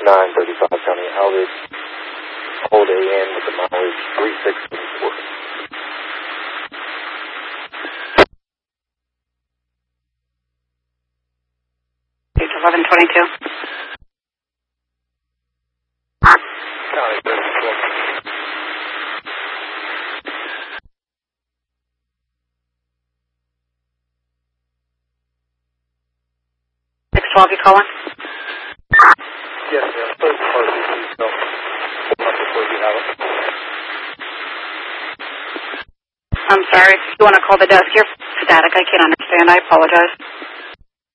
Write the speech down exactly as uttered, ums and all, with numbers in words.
nine thirty-five County Aldridge, Holiday Inn with the mileage three six seven four. It's eleven twenty-two. County thirty-four. six twelve, you calling? Yes, ma'am. Third party, please. No. Before you have it. I'm sorry. You want to call the desk? You're static. I can't understand. I apologize.